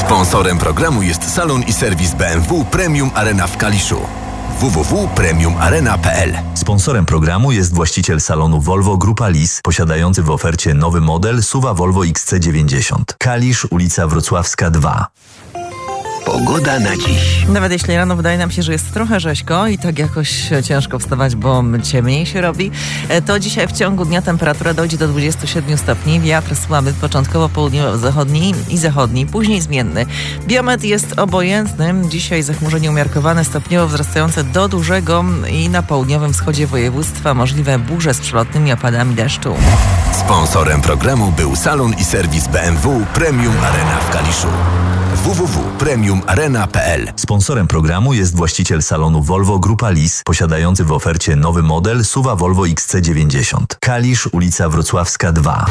Sponsorem programu jest salon i serwis BMW Premium Arena w Kaliszu. www.premiumarena.pl. Sponsorem programu jest właściciel salonu Volvo Grupa Lis, posiadający w ofercie nowy model SUV Volvo XC90. Kalisz, ulica Wrocławska 2. Pogoda na dziś. Nawet jeśli rano wydaje nam się, że jest trochę rzeźko i tak jakoś ciężko wstawać, bo ciemniej się robi, to dzisiaj w ciągu dnia temperatura dojdzie do 27 stopni. Wiatr słaby, początkowo południowo-zachodni i zachodni, później zmienny. Biometr jest obojętny. Dzisiaj zachmurzenie umiarkowane, stopniowo wzrastające do dużego i na południowym wschodzie województwa możliwe burze z przelotnymi opadami deszczu. Sponsorem programu był salon i serwis BMW Premium Arena w Kaliszu. www.premiumarena.pl. Sponsorem programu jest właściciel salonu Volvo Grupa Lis, posiadający w ofercie nowy model SUV Volvo XC90. Kalisz, ulica Wrocławska 2.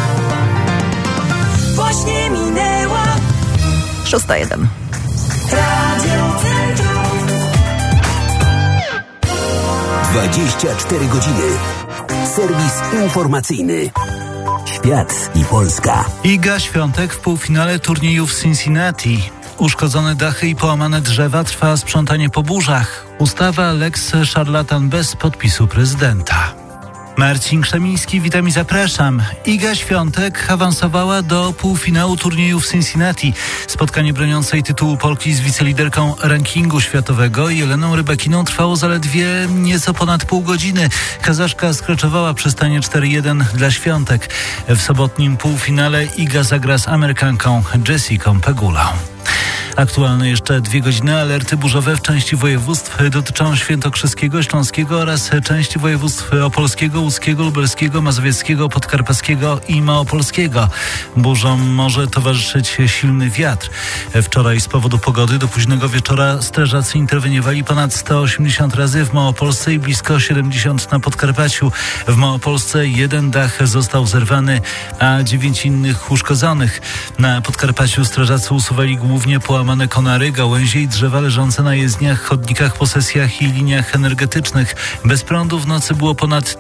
Właśnie minęła 6:01. Radio Centrum. 24 godziny. Serwis informacyjny. Świat i Polska. Iga Świątek w półfinale turnieju w Cincinnati. Uszkodzone dachy i połamane drzewa, trwa sprzątanie po burzach. Ustawa Lex Szarlatan bez podpisu prezydenta. Marcin Krzemiński, witam i zapraszam. Iga Świątek awansowała do półfinału turnieju w Cincinnati. Spotkanie broniącej tytułu Polki z wiceliderką rankingu światowego Jeleną Rybakiną trwało zaledwie nieco ponad pół godziny. Kazaszka skraczowała przy stanie 4-1 dla Świątek. W sobotnim półfinale Iga zagra z Amerykanką Jessicą Pegulą. Aktualne jeszcze 2 godziny. Alerty burzowe w części województw dotyczą świętokrzyskiego, śląskiego oraz części województw opolskiego, łódzkiego, lubelskiego, mazowieckiego, podkarpackiego i małopolskiego. Burzom może towarzyszyć silny wiatr. Wczoraj z powodu pogody do późnego wieczora strażacy interweniowali ponad 180 razy w Małopolsce i blisko 70 na Podkarpaciu. W Małopolsce 1 dach został zerwany, a 9 innych uszkodzonych. Na Podkarpaciu strażacy usuwali głównie połamane konary, gałęzie i drzewa leżące na jezdniach, chodnikach, posesjach i liniach energetycznych. Bez prądu w nocy było ponad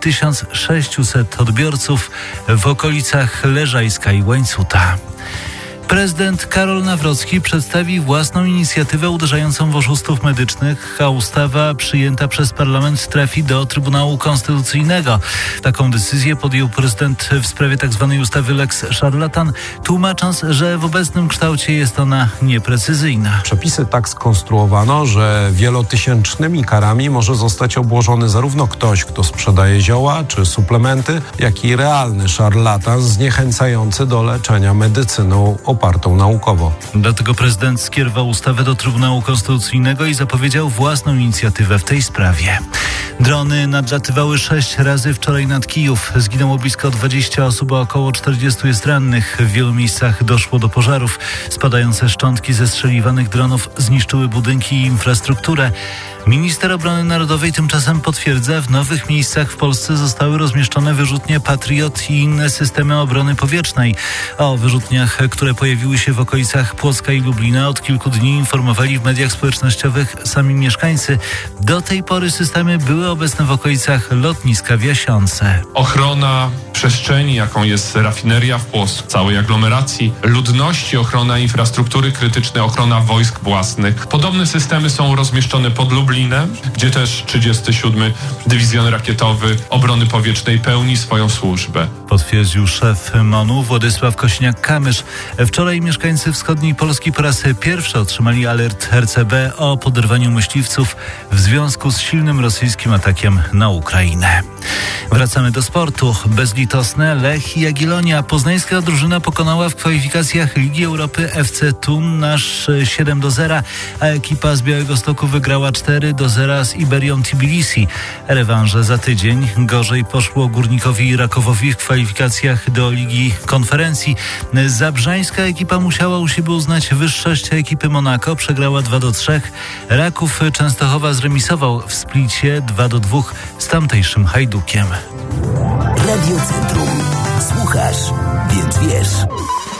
1600 odbiorców w okolicach Leżajska i Łańcuta. Prezydent Karol Nawrocki przedstawi własną inicjatywę uderzającą w oszustów medycznych, a ustawa przyjęta przez parlament trafi do Trybunału Konstytucyjnego. Taką decyzję podjął prezydent w sprawie tzw. ustawy Lex Szarlatan, tłumacząc, że w obecnym kształcie jest ona nieprecyzyjna. Przepisy tak skonstruowano, że wielotysięcznymi karami może zostać obłożony zarówno ktoś, kto sprzedaje zioła czy suplementy, jak i realny szarlatan zniechęcający do leczenia medycyną opartą naukowo. Dlatego prezydent skierował ustawę do Trybunału Konstytucyjnego i zapowiedział własną inicjatywę w tej sprawie. Drony nadlatywały 6 razy wczoraj nad Kijów. Zginęło blisko 20 osób, a około 40 jest rannych. W wielu miejscach doszło do pożarów. Spadające szczątki zestrzeliwanych dronów zniszczyły budynki i infrastrukturę. Minister Obrony Narodowej tymczasem potwierdza, w nowych miejscach w Polsce zostały rozmieszczone wyrzutnie Patriot i inne systemy obrony powietrznej. O wyrzutniach, które pojawiły się w okolicach Płocka i Lublina, od kilku dni informowali w mediach społecznościowych sami mieszkańcy. Do tej pory systemy były obecne w okolicach lotniska w Jasionce. Ochrona przestrzeni, jaką jest rafineria w Płocku, całej aglomeracji, ludności, ochrona infrastruktury krytycznej, ochrona wojsk własnych. Podobne systemy są rozmieszczone pod Lublinem, gdzie też 37. Dywizjon Rakietowy Obrony Powietrznej pełni swoją służbę. Potwierdził szef MON-u Władysław Kośniak-Kamysz. Wczoraj mieszkańcy wschodniej Polski po raz pierwszy otrzymali alert RCB o poderwaniu myśliwców w związku z silnym rosyjskim atakiem na Ukrainę. Wracamy do sportu. Bezlitosne Lech i Jagiellonia. Poznańska drużyna pokonała w kwalifikacjach Ligi Europy FC Thun nasz 7-0, a ekipa z Białegostoku wygrała 4-0 z Iberią Tbilisi. Rewanże za tydzień. Gorzej poszło Górnikowi i Rakowowi w kwalifikacjach do Ligi Konferencji. Zabrzańska ekipa musiała u siebie uznać wyższość ekipy Monako. Przegrała 2-3. Raków Częstochowa zremisował w Splicie 2-2 z tamtejszym Hajdukiem. Radio Centrum. Słuchasz, więc wiesz.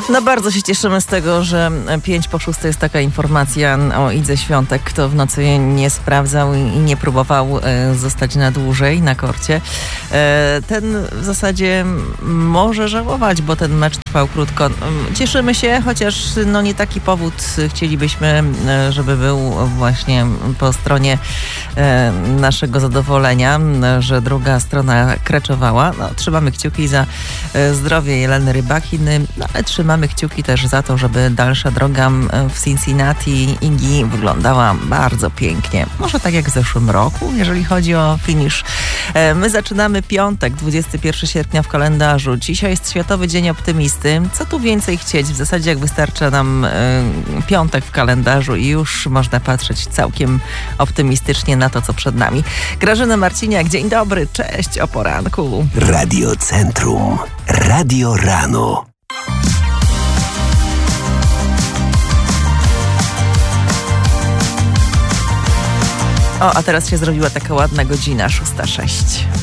No bardzo się cieszymy z tego, że 5:06 jest taka informacja o Idze Świątek. Kto w nocy nie sprawdzał i nie próbował zostać na dłużej na korcie, ten w zasadzie może żałować, bo ten mecz trwał krótko. Cieszymy się, chociaż no nie taki powód chcielibyśmy, żeby był właśnie po stronie naszego zadowolenia, że druga strona kreczowała. No, trzymamy kciuki za zdrowie Jeleny Rybakiny, no, ale trzymamy kciuki też za to, żeby dalsza droga w Cincinnati Igi wyglądała bardzo pięknie. Może tak jak w zeszłym roku, jeżeli chodzi o finisz. My zaczynamy piątek, 21 sierpnia w kalendarzu. Dzisiaj jest Światowy Dzień Optymisty. Co tu więcej chcieć? W zasadzie jak wystarcza nam piątek w kalendarzu i już można patrzeć całkiem optymistycznie na to, co przed nami. Grażyna Marciniak, dzień dobry, cześć, o poranku. Radio Centrum. Radio Rano. O, a teraz się zrobiła taka ładna godzina, 6:06.